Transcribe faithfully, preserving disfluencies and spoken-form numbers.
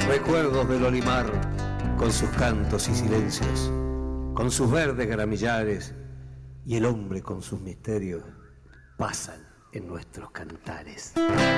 Recuerdos del Olimar, con sus cantos y silencios, con sus verdes gramillares y el hombre con sus misterios, pasan en nuestros cantares.